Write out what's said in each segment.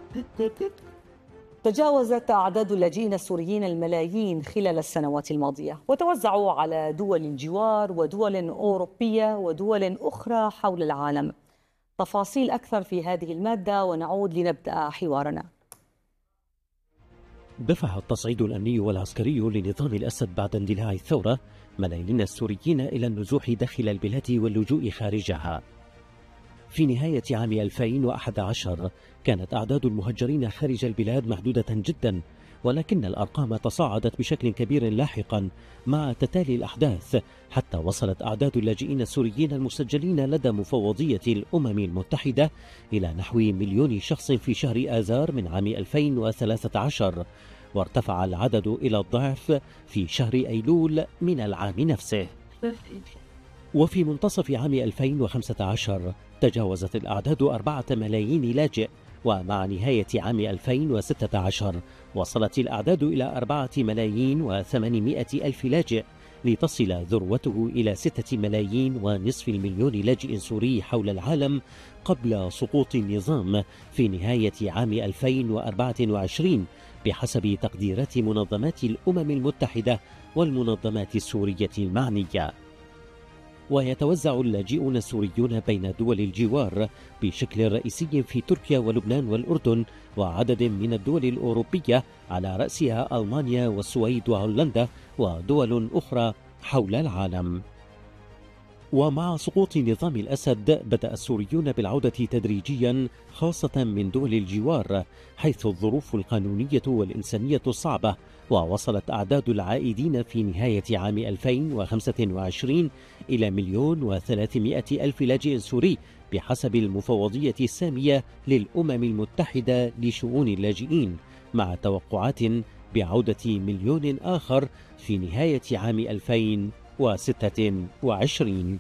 تجاوزت أعداد اللاجئين السوريين الملايين خلال السنوات الماضية، وتوزعوا على دول الجوار ودول أوروبية ودول أخرى حول العالم. تفاصيل أكثر في هذه المادة، ونعود لنبدأ حوارنا. دفع التصعيد الأمني والعسكري لنظام الأسد بعد اندلاع الثورة ملايين السوريين إلى النزوح داخل البلاد واللجوء خارجها. في نهاية عام 2011 كانت أعداد المهجرين خارج البلاد محدودة جدا، ولكن الأرقام تصاعدت بشكل كبير لاحقا مع تتالي الأحداث، حتى وصلت أعداد اللاجئين السوريين المسجلين لدى مفوضية الأمم المتحدة إلى نحو 1,000,000 شخص في شهر آذار من عام 2013، وارتفع العدد إلى الضعف في شهر أيلول من العام نفسه. وفي منتصف عام 2015 تجاوزت الأعداد 4 ملايين لاجئ، ومع نهاية عام 2016 وصلت الأعداد إلى 4,800,000 لاجئ، لتصل ذروته إلى 6,500,000 لاجئ سوري حول العالم قبل سقوط النظام في نهاية عام 2024 بحسب تقديرات منظمات الأمم المتحدة والمنظمات السورية المعنية. ويتوزع اللاجئون السوريون بين دول الجوار بشكل رئيسي في تركيا ولبنان والأردن وعدد من الدول الأوروبية، على رأسها ألمانيا والسويد وهولندا ودول أخرى حول العالم. ومع سقوط نظام الأسد بدأ السوريون بالعودة تدريجيا، خاصة من دول الجوار، حيث الظروف القانونية والإنسانية صعبة، ووصلت أعداد العائدين في نهاية عام 2025 إلى 1,300,000 لاجئ سوري بحسب المفوضية السامية للأمم المتحدة لشؤون اللاجئين، مع توقعات بعودة 1,000,000 آخر في نهاية عام 2026.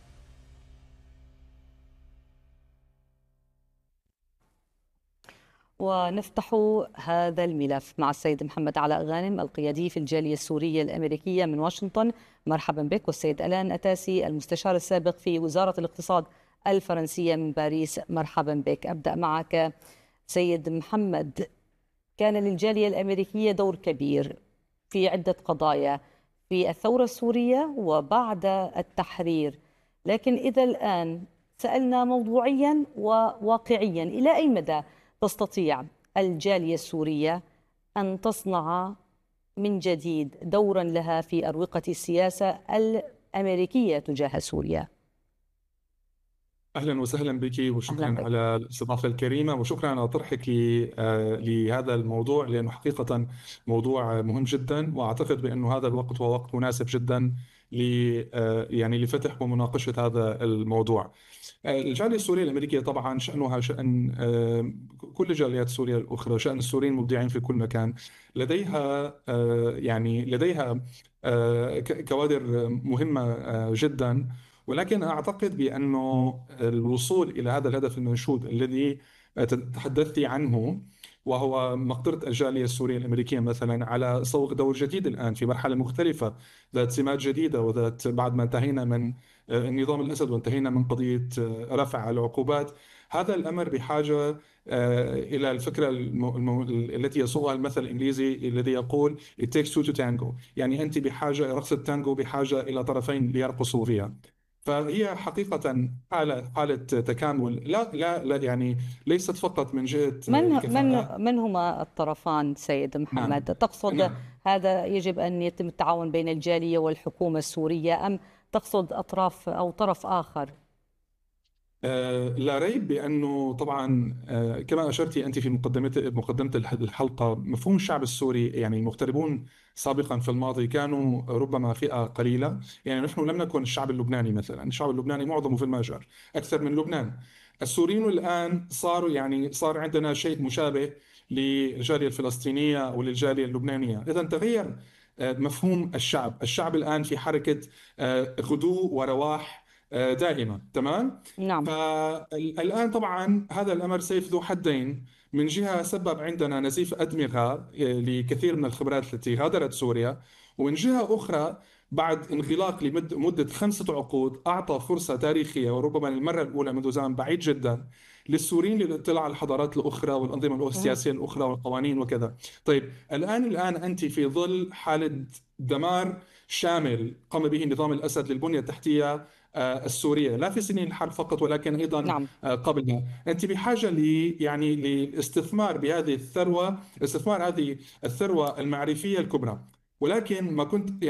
ونفتح هذا الملف مع السيد محمد علاء غانم، القيادي في الجالية السورية الأمريكية من واشنطن. مرحبا بك. والسيد ألان أتاسي، المستشار السابق في وزارة الاقتصاد الفرنسية من باريس. مرحبا بك. أبدأ معك سيد محمد. كان للجالية الأمريكية دور كبير في عدة قضايا في الثورة السورية وبعد التحرير، لكن إذا الآن سألنا موضوعيا وواقعيا، إلى أي مدى تستطيع الجالية السورية أن تصنع من جديد دورا لها في أروقة السياسة الأمريكية تجاه سوريا؟ أهلا وسهلا بك، وشكرا على الاستضافة الكريمة، وشكرا على طرحك لهذا الموضوع، لأنه حقيقة موضوع مهم جدا، وأعتقد بأنه هذا الوقت هو وقت مناسب جدا يعني لفتح ومناقشة هذا الموضوع. الجالية السورية الأمريكية طبعا شأنها شأن كل الجاليات السورية الأخرى، شأن السوريين المبدعين في كل مكان. لديها يعني لديها كوادر مهمة جدا، ولكن أعتقد بأنه الوصول إلى هذا الهدف المنشود الذي تحدثت عنه، وهو مقدرة الجالية السورية الأمريكية مثلا على صوغ دور جديد الآن في مرحلة مختلفة ذات سمات جديدة، وذات بعد ما انتهينا من النظام الأسد وانتهينا من قضية رفع العقوبات. هذا الأمر بحاجة إلى الفكرة التي يصوغها المثل الإنجليزي الذي يقول it takes two to tango، يعني أنت بحاجة، رقص التانجو بحاجة إلى طرفين ليرقصوا فيها. فهي حقيقة حالة تكامل، لا يعني ليست فقط من جهة من هما الطرفان سيد محمد؟ نعم. تقصد نعم. هذا يجب أن يتم التعاون بين الجالية والحكومة السورية، أم تقصد أطراف أو طرف آخر؟ لا ريب بأنه طبعا كما أشرتي أنت في مقدمة الحلقة، مفهوم الشعب السوري، يعني المغتربون سابقا في الماضي كانوا ربما فئة قليلة. يعني نحن لم نكن الشعب اللبناني مثلا، الشعب اللبناني معظمه في المهجر أكثر من لبنان. السوريين الآن صار عندنا شيء مشابه للجالية الفلسطينية وللجالية اللبنانية. إذا تغير مفهوم الشعب الآن في حركة غدو ورواح دائما. تمام؟ نعم. فالآن طبعا هذا الأمر سيف ذو حدين. من جهة سبب عندنا نزيف أدمغة لكثير من الخبرات التي غادرت سوريا، ومن جهة أخرى بعد انغلاق لمدة 5 عقود أعطى فرصة تاريخية، وربما للمرة الأولى منذ زمن بعيد جدا، للسوريين للاطلاع على الحضارات الأخرى والأنظمة السياسية الأخرى والقوانين وكذا. طيب الآن أنت في ظل حالة دمار شامل قام به نظام الأسد للبنية التحتية السورية، لا في سنين الحرب فقط ولكن أيضا نعم. قبلها. أنت بحاجة يعني للاستثمار بهذه الثروة، استثمار هذه الثروة المعرفية الكبرى. ولكن ما كنت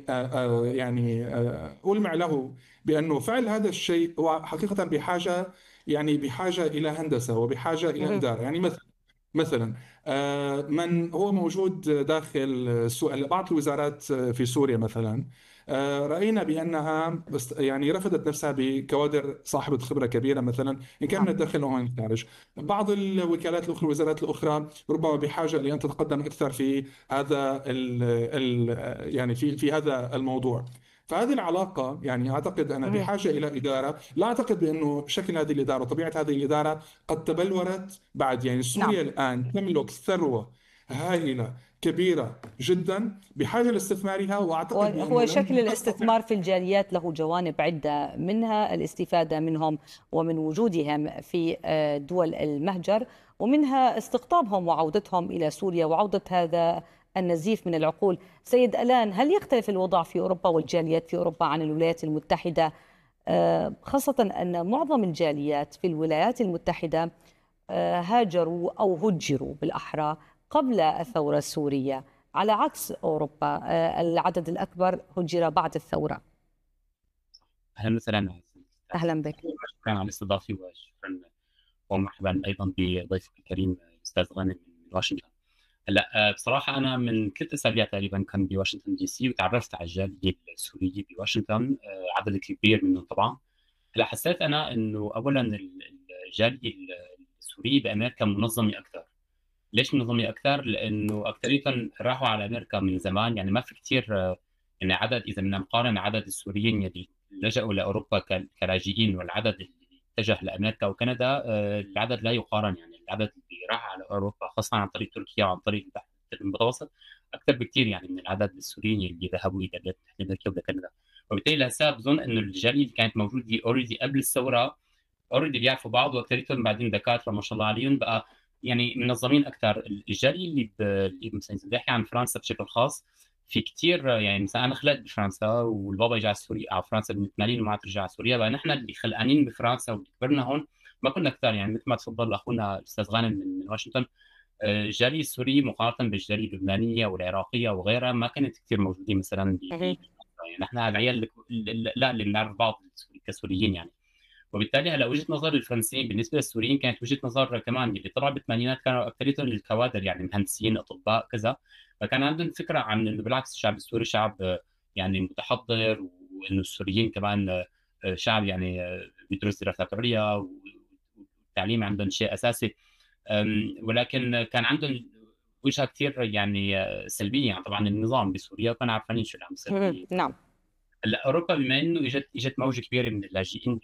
يعني ألمع له بأنه فعل هذا الشيء هو حقيقة بحاجة، يعني بحاجة إلى هندسة وبحاجة إلى إدارة. يعني مثلا من هو موجود داخل بعض الوزارات في سوريا مثلا، رأينا بأنها يعني رفضت نفسها بكوادر صاحبة خبرة كبيرة، مثلا إن كان من الداخل أو من الخارج. بعض الوكالات الأخرى، الوزارات الأخرى ربما بحاجة لأن تتقدم أكثر في هذا يعني في هذا الموضوع. فهذه العلاقة يعني أعتقد أنا بحاجة إلى إدارة. لا أعتقد بأنه شكل هذه الإدارة وطبيعة هذه الإدارة قد تبلورت بعد. يعني سوريا نعم. الآن تملك ثروة هائلة كبيرة جدا بحاجة لاستثمارها، وأعتقد بأنه هو شكل لن الاستثمار في الجاليات له جوانب عدة، منها الاستفادة منهم ومن وجودهم في دول المهجر، ومنها استقطابهم وعودتهم إلى سوريا وعودة هذا النزيف من العقول. سيد ألان، هل يختلف الوضع في أوروبا والجاليات في أوروبا عن الولايات المتحدة، خاصة أن معظم الجاليات في الولايات المتحدة هاجروا أو هجروا بالأحرى قبل الثورة السورية، على عكس أوروبا العدد الأكبر هجر بعد الثورة؟ أهلا وسهلا. أهلا بك. شكرا على الاستضافة، وشكرا ومرحبا أيضا بضيفك الكريم الأستاذ غانم من واشنطن. هلا بصراحة أنا من 3 أسابيع تقريبا كان بواشنطن دي سي، وتعرفت على الجالية السورية بواشنطن، عدد كبير منهم طبعا. هلا حسيت أنا إنه أولا الجالية السورية بأمريكا منظمة أكثر. ليش منظمة أكثر؟ لأنه أكثريتهم راحوا على أمريكا من زمان، يعني ما في كثير يعني عدد، إذا بدنا نقارن عدد السوريين اللي لجأوا لأوروبا كلاجئين والعدد اللي اتجه لأمريكا وكندا، العدد لا يقارن. يعني العدد اللي راح على أوروبا خاصة عن طريق تركيا وعن طريق البحر المتوسط أكثر بكثير يعني من العدد السوريين اللي ذهبوا إلى الولايات المتحدة الأمريكية وكندا. وبالتالي لهسه بظن إنه الجالية اللي كانت موجودة أوريدي قبل الثورة أوريدي بيعرفوا بعض، وأكثريتهم بعدين دكاترة ما شاء الله عليهم، بقى يعني منظمين اكثر. الجاليه اللي مثلا بحكي عن فرنسا بشكل خاص، في كثير يعني مثلا انا خلقت بفرنسا، والبابا اجى على سوريا على فرنسا ب 80 وما عاد رجع على سوريا، بقى نحن اللي خلقانين بفرنسا واللي كبرنا هون ما كنا كثار. يعني مثل ما تفضل اخونا الاستاذ غانم من واشنطن، الجاليه السوريه مقارنه بالجاليه اللبنانيه والعراقيه وغيرها ما كانت كثير موجوده مثلا يعني نحن العيال لا اللي بنعرف بعض كسوريين يعني. وبالتالي هلا وجهه نظر الفرنسيين بالنسبه للسوريين كانت وجهه نظر كمان اللي طلعوا بالثمانينات كانوا اكثريتهم الكوادر، يعني مهندسين اطباء كذا، فكان عندهم فكره عن انه بالعكس الشعب السوري شعب يعني متحضر، وانه السوريين كمان شعب يعني بيدرس دراسات عليا والتعليم عندهم شيء اساسي. ولكن كان عندهم وجهه كثير يعني سلبيه. يعني طبعا النظام بسوريا كانوا عارفين شو اللي عم يصير. نعم. هلا اوروبا بما انه اجت موجه كبيره من اللاجئين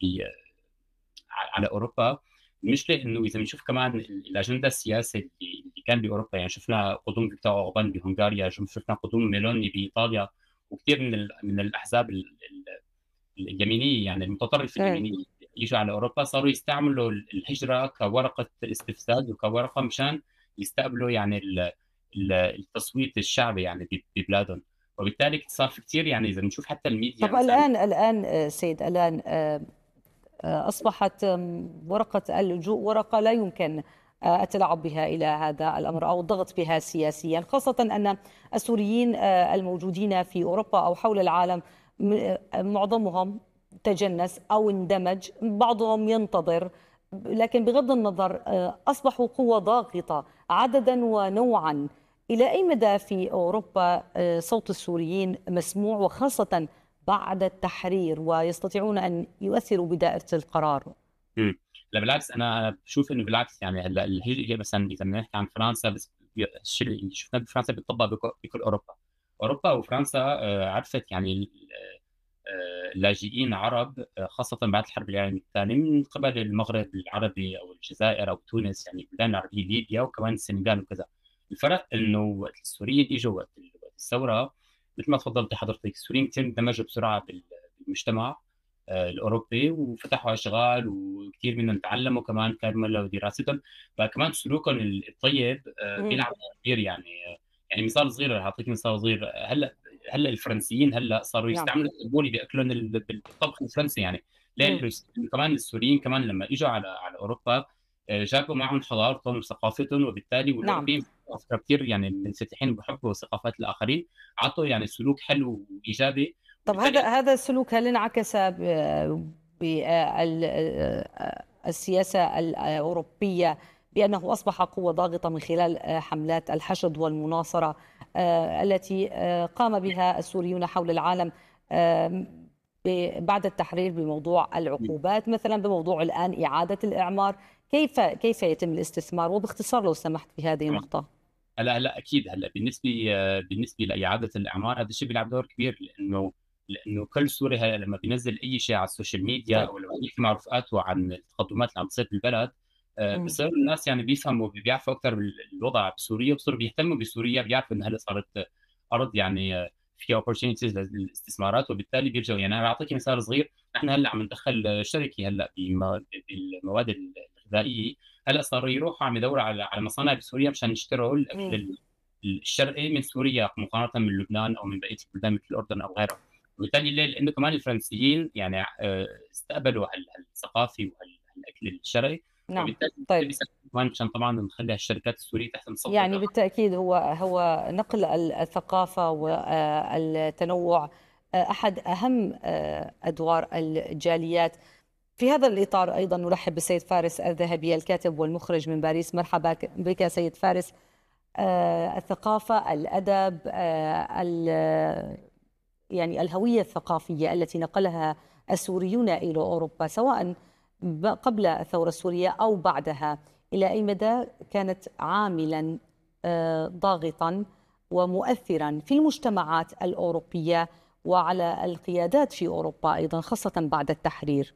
على اوروبا، المشكله انه اذا بنشوف كمان الاجنده السياسيه اللي كان باوروبا، يعني شفنا قدوم فيكتور اوربان بهنغاريا، شفنا قدوم ميلوني بايطاليا، وكثير من الاحزاب اليمينيه يعني المتطرفه اليمينيه يجوا على اوروبا، صاروا يستعملوا الهجره كورقه استفساد وكورقه مشان يستقبلوا يعني التصويت الشعبي يعني ببلادهم. وبالتالي صار في كثير يعني اذا بنشوف حتى الميديا. طب الان سيد الان اصبحت ورقه اللجوء ورقه لا يمكن التلاعب بها الى هذا الامر او الضغط بها سياسيا، خاصه ان السوريين الموجودين في اوروبا او حول العالم معظمهم تجنس او اندمج، بعضهم ينتظر، لكن بغض النظر اصبحوا قوه ضاغطه عددا ونوعا. إلى أي مدى في أوروبا صوت السوريين مسموع، وخاصة بعد التحرير، ويستطيعون أن يؤثروا بدائرة القرار؟ لا بالعكس، أنا بشوف إنه بالعكس. يعني هلا الهجرة مثلا إذا بدنا نحكي عن فرنسا، بس الشيء اللي شفناه بفرنسا بيطبق بكل أوروبا. أوروبا وفرنسا عرفت يعني اللاجئين عرب خاصة بعد الحرب العالمية الثانية من قبل المغرب العربي أو الجزائر أو تونس، يعني البلدان العربية، ليبيا وكمان السنغال وكذا. الفرق انه وقت السوريين اجوا وقت الثوره، مثل ما تفضلتي حضرتك، السوريين كثير اندمجوا بسرعه بالمجتمع، الاوروبي، وفتحوا اشغال وكثير منهم تعلموا كمان كملوا دراستهم. فكمان سلوكهم الطيب بيلعب دور كبير يعني مثال صغير، رح اعطيك مثال صغير. هلا الفرنسيين هلا صاروا نعم. يستعملوا التبولي باكلهم بالطبخ الفرنسي يعني. ليه؟ كمان السوريين كمان لما اجوا على اوروبا جابوا معهم حضارتهم وثقافتهم، وبالتالي نعم. والاوروبيين على فكرة كثير يعني منفتحين وبحبوا ثقافات الاخرين، عطوا يعني سلوك حلو وايجابي. طب وبالتالي هذا السلوك هل انعكس بالسياسة الأوروبية بأنه أصبح قوة ضاغطة من خلال حملات الحشد والمناصرة التي قام بها السوريون حول العالم بعد التحرير، بموضوع العقوبات مثلا، بموضوع الآن إعادة الإعمار؟ كيف يتم الاستثمار؟ وباختصار لو سمحت في هذه النقطة. هلا اكيد. هلا بالنسبه لاعاده الاعمار، هذا الشيء بيلعب دور كبير، لانه كل سوري هلا لما بينزل اي شيء على السوشيال ميديا او لما يحكي مع رفقاته عن التقدمات اللي عم تصير بالبلد، بصير الناس يعني بيفهموا بيعرفوا اكثر بالوضع بسوريا، بصيروا بيهتموا بسوريا، بيعرفوا انه هلا صارت ارض يعني فيها opportunities للاستثمارات، وبالتالي بيرجعوا. يعني انا بعطيك مثال صغير. نحن هلا عم ندخل شركه هلا بالمواد الغذائيه. هلا صاروا يروحوا عم يدوروا على مصانع بسوريا مشان يشتروا الاكل الشرقي من سوريا مقارنه من لبنان او من بقيه البلدان مثل الاردن او غيرها. وبالتالي ليه؟ لانه كمان الفرنسيين يعني استقبلوا هالثقافه وهالاكل الشرقي. نعم. وبالتالي طيب، كمان مشان طبعا نخلي الشركات السوريه تحت مصدر. يعني بالتأكيد هو نقل الثقافة والتنوع أحد أهم أدوار الجاليات. في هذا الإطار أيضا نرحب بالسيد فارس الذهبي، الكاتب والمخرج من باريس. مرحبا بك سيد فارس. الثقافة، الأدب، يعني الهوية الثقافية التي نقلها السوريون إلى أوروبا، سواء قبل الثورة السورية أو بعدها، إلى أي مدى كانت عاملا ضاغطا ومؤثرا في المجتمعات الأوروبية وعلى القيادات في أوروبا أيضا، خاصة بعد التحرير؟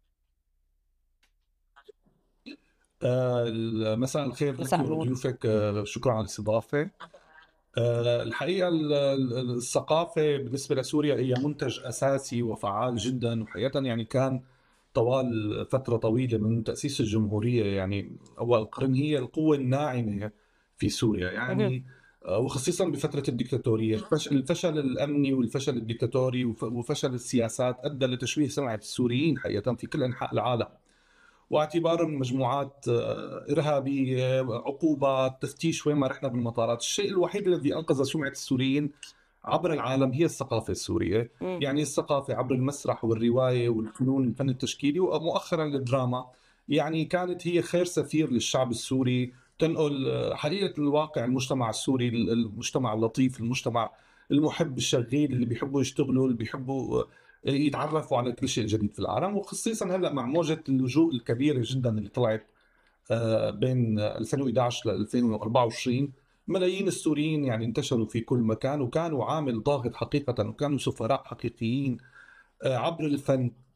مساء الخير لك وضيوفك، شكرا على الاستضافة. الحقيقة الثقافة بالنسبة لسوريا هي منتج أساسي وفعال جدا، وحقيقة يعني كان طوال فترة طويلة من تأسيس الجمهورية، يعني أول القرن، هي القوة الناعمة في سوريا يعني، وخصيصا بفترة الدكتاتورية. الفشل الأمني والفشل الدكتاتوري وفشل السياسات أدى لتشويه سمعة السوريين حقيقة في كل أنحاء العالم، واعتبارهم مجموعات إرهابية، عقوبات، تفتيش وين ما رحنا بالمطارات. الشيء الوحيد الذي أنقذ سمعة السوريين عبر العالم هي الثقافة السورية. يعني الثقافة عبر المسرح والرواية والفنون، الفن التشكيلي، ومؤخرا الدراما، يعني كانت هي خير سفير للشعب السوري، تنقل حقيقة الواقع المجتمع السوري، المجتمع اللطيف، المجتمع المحب الشغيل، اللي بيحبوا يشتغلوا، اللي بيحبوا يتعرفوا على كل شيء جديد في العالم. وخصيصا هلا مع موجة اللجوء الكبيرة جدا اللي طلعت بين 2011 ل 2024، ملايين السوريين يعني انتشروا في كل مكان، وكانوا عامل ضاغط حقيقة، وكانوا سفراء حقيقيين عبر الفن،